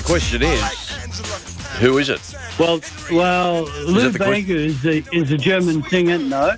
question is, who is it? Well, Lou the Bega is a German singer. No.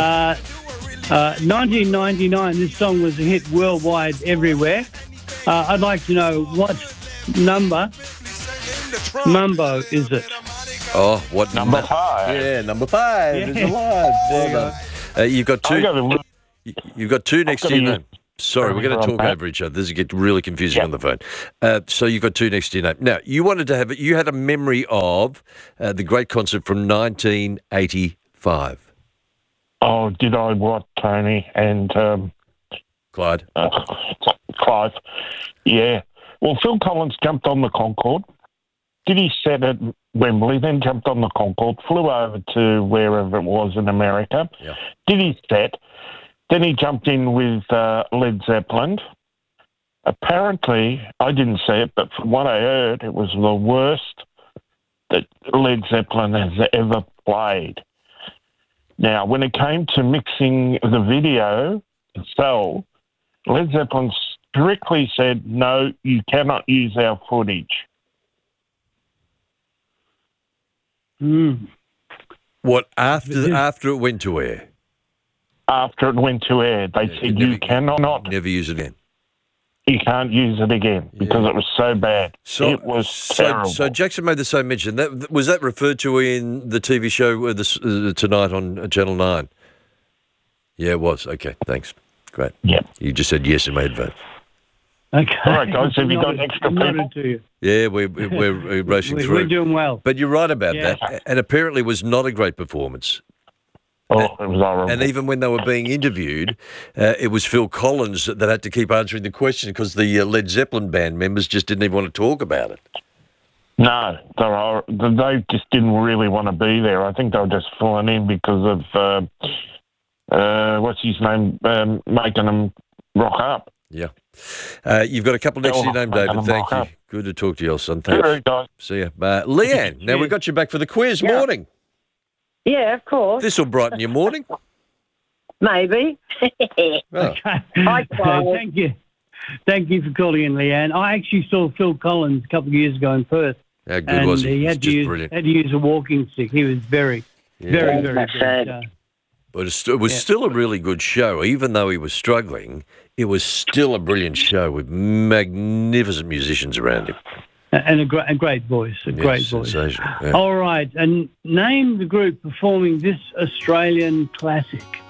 1999, this song was a hit worldwide everywhere. I'd like to know what number Mambo is it? Oh, what Number 5. Yeah, number 5 is alive. There you go. You've got two. You've got two next to your name. Sorry, we're going to talk over each other. This is get really confusing on the phone. So you've got two next to your name. Now, you wanted to have it. You had a memory of the great concert from 1985. Oh, did I what, Tony and Clyde? Clive? Yeah. Well, Phil Collins jumped on the Concorde. Did he set at Wembley, then jumped on the Concorde, flew over to wherever it was in America. Yeah. Did he set? Then he jumped in with Led Zeppelin. Apparently, I didn't see it, but from what I heard, it was the worst that Led Zeppelin has ever played. Now, when it came to mixing the video itself, Led Zeppelin strictly said, no, you cannot use our footage. What, after it went to air? After it went to air, they said you cannot. Never use it again. You can't use it again because it was so bad. It was terrible. So Jackson made the same mention. Was that referred to in the TV show tonight on Channel 9? Yeah, it was. Okay, thanks. Great. Yeah. You just said yes in my advance. Okay. All right, guys, have you got extra people? To you. Yeah, we're racing through. We're doing well. But you're right about that. And apparently it was not a great performance. Oh, it was horrible. And even when they were being interviewed, it was Phil Collins that had to keep answering the question because the Led Zeppelin band members just didn't even want to talk about it. No, they just didn't really want to be there. I think they were just falling in because of, what's his name, making them rock up. Yeah. You've got a couple next to your name, David. Thank you. Good to talk to you, son. Thanks. Sure, guys. See ya. Leanne, now we got you back for the quiz. Morning. Yeah, of course. This will brighten your morning. Maybe. Oh. Hi, Clive. Thank you. Thank you for calling in, Leanne. I actually saw Phil Collins a couple of years ago in Perth. How good was he? He had to use a walking stick. He was very good. But it was still a really good show. Even though he was struggling, it was still a brilliant show with magnificent musicians around him. And a great voice, great voice. Yeah. All right, and name the group performing this Australian classic.